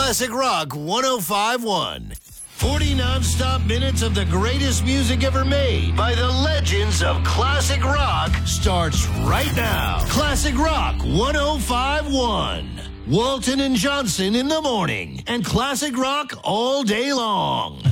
Classic Rock 1051. 40 non-stop minutes of the greatest music ever made by the legends of classic rock starts right now. Classic Rock 1051. Walton and Johnson in the morning and classic rock all day long.